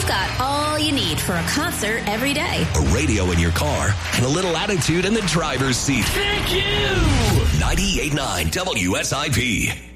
We've got all you need for a concert every day. A radio in your car and a little attitude in the driver's seat. Thank you! 98.9 WSIP.